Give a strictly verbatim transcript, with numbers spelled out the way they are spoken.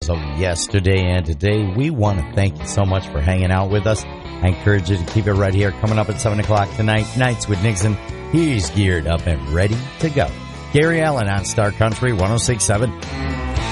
of yesterday and today. We want to thank you so much for hanging out with us. I encourage you to keep it right here. Coming up at seven o'clock tonight, Nights with Nixon. He's geared up and ready to go. Gary Allen on Star Country one oh six point seven.